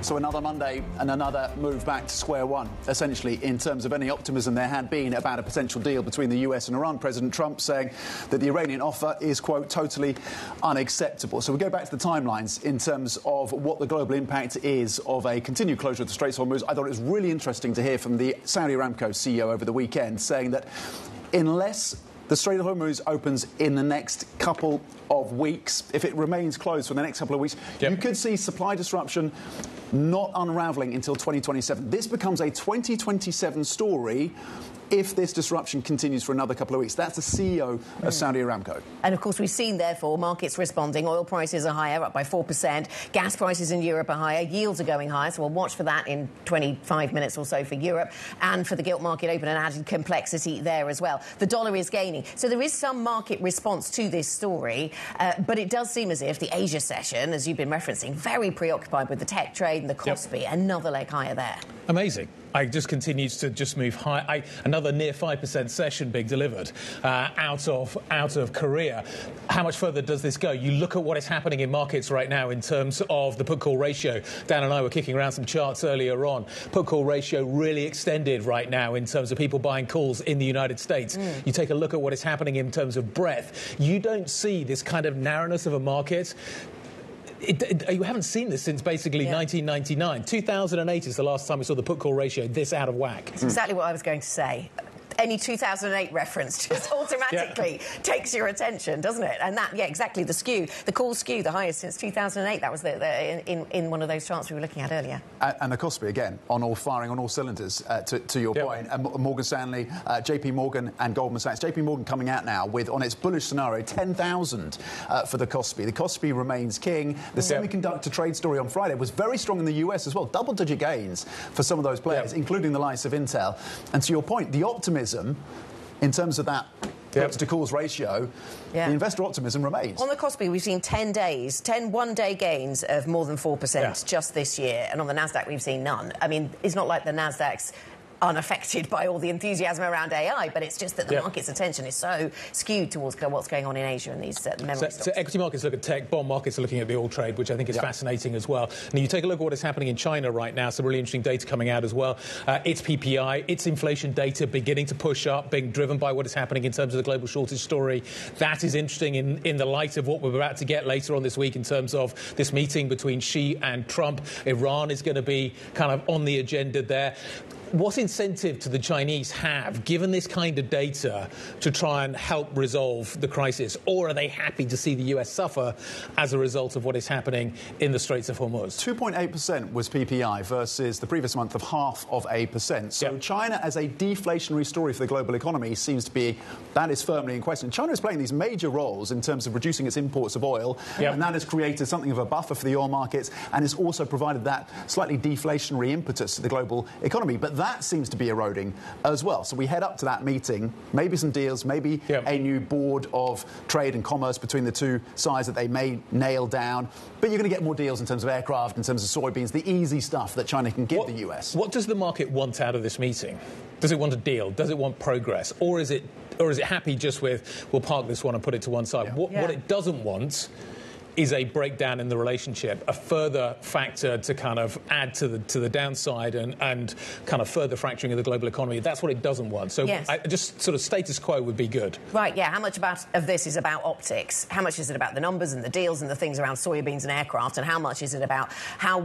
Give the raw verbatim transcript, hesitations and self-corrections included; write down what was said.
So another Monday and another move back to square one, essentially, in terms of any optimism there had been about a potential deal between the U S and Iran. President Trump saying that the Iranian offer is, quote, totally unacceptable. So we go back to the timelines in terms of what the global impact is of a continued closure of the Straits of Hormuz. I thought it was really interesting to hear from the Saudi Aramco C E O over the weekend saying that unless the Strait of Hormuz opens in the next couple of weeks, if it remains closed for the next couple of weeks, yep. you could see supply disruption not unravelling until twenty twenty-seven. This becomes a twenty twenty-seven story if this disruption continues for another couple of weeks. That's the C E O of mm. Saudi Aramco. And, of course, we've seen, therefore, markets responding. Oil prices are higher, up by four percent. Gas prices in Europe are higher. Yields are going higher, so we'll watch for that in twenty-five minutes or so for Europe. And for the gilt market open, and added complexity there as well. The dollar is gaining. So there is some market response to this story, uh, but it does seem as if the Asia session, as you've been referencing, very preoccupied with the tech trade and the Kospi, yep. another leg higher there. Amazing. I just continues to just move high. I, another near five percent session being delivered uh, out of out of Korea. How much further does this go? You look at what is happening in markets right now in terms of the put-call ratio. Dan and I were kicking around some charts earlier on. Put-call ratio really extended right now in terms of people buying calls in the United States. Mm. You take a look at what is happening in terms of breadth. You don't see this kind of narrowness of a market. It, it, you haven't seen this since basically yeah. nineteen ninety-nine. two thousand eight is the last time we saw the put-call ratio this out of whack. It's exactly what I was going to say. Any two thousand eight reference just automatically yeah. takes your attention, doesn't it? And that, yeah, exactly, the skew, the call skew, the highest since two thousand eight. That was the, the, in, in one of those charts we were looking at earlier. And, and the Kospi, again, on all firing on all cylinders, uh, to, to your yep. point. And Morgan Stanley, uh, J P Morgan and Goldman Sachs. J P Morgan coming out now with, on its bullish scenario, ten thousand uh, for the Kospi. The Kospi remains king. The yep. semiconductor trade story on Friday was very strong in the U S as well. Double-digit gains for some of those players, yep. including the likes of Intel. And to your point, the optimism in terms of that yep. to calls ratio, yeah. the investor optimism remains. On the Kospi, we've seen ten days, ten one-day gains of more than four percent yeah. just this year. And on the Nasdaq, we've seen none. I mean, it's not like the Nasdaq's unaffected by all the enthusiasm around A I, but it's just that the yep. market's attention is so skewed towards what's going on in Asia and these uh, memory so, stocks. So equity markets look at tech, bond markets are looking at the oil trade, which I think is yep. fascinating as well. Now, you take a look at what is happening in China right now, some really interesting data coming out as well. Uh, its P P I, its inflation data beginning to push up, being driven by what is happening in terms of the global shortage story. That is interesting in, in the light of what we're about to get later on this week in terms of this meeting between Xi and Trump. Iran is going to be kind of on the agenda there. What incentive do the Chinese have, given this kind of data, to try and help resolve the crisis? Or are they happy to see the U S suffer as a result of what is happening in the Straits of Hormuz? two point eight percent was P P I versus the previous month of half of a percent. So yep. China as a deflationary story for the global economy seems to be, that is firmly in question. China is playing these major roles in terms of reducing its imports of oil, yep. and that has created something of a buffer for the oil markets and has also provided that slightly deflationary impetus to the global economy. But that seems to be eroding as well. So we head up to that meeting, maybe some deals, maybe yep. a new board of trade and commerce between the two sides that they may nail down. But you're going to get more deals in terms of aircraft, in terms of soybeans, the easy stuff that China can give what, the U S. What does the market want out of this meeting? Does it want a deal? Does it want progress? Or is it, or is it happy just with, we'll park this one and put it to one side? Yeah. What, Yeah. what it doesn't want is a breakdown in the relationship, a further factor to kind of add to the to the downside and, and kind of further fracturing of the global economy. That's what it doesn't want. So yes. I, just sort of status quo would be good. Right, yeah. How much about of this is about optics? How much is it about the numbers and the deals and the things around soybeans and aircraft? And how much is it about how